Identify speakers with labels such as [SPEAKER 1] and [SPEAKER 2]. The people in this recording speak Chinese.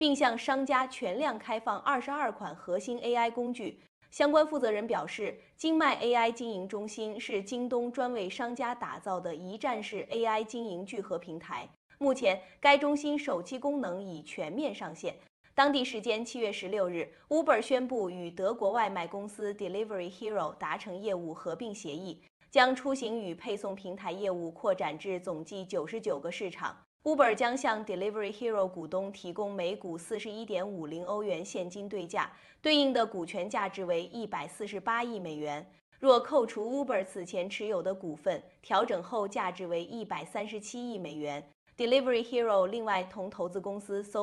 [SPEAKER 1] 并向商家全量开放22款核心 AI 工具。相关负责人表示，京迈 AI 经营中心是京东专为商家打造的一站式 AI 经营聚合平台。目前，该中心首期功能已全面上线。当地时间7月16日，Uber 宣布与德国外卖公司 Delivery Hero 达成业务合并协议，将出行与配送平台业务扩展至总计99个市场。Uber 将向 Delivery Hero 股东提供每股41.50欧元现金对价，对应的股权价值为148亿美元。若扣除 Uber 此前持有的股份，调整后价值为137亿美元。Delivery Hero 另外同投资公司